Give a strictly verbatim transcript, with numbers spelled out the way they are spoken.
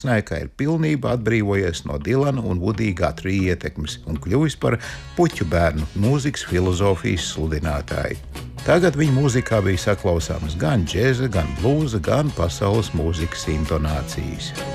Ka ir pilnībā atbrīvojies no Dilana un Woody Guthrie ietekmes un kļuvis par puķu bērnu mūzikas filozofijas sludinātāju. Tagad viņa mūzikā bija saklausāmas gan džēza, gan blūza, gan pasaules mūzikas intonācijas.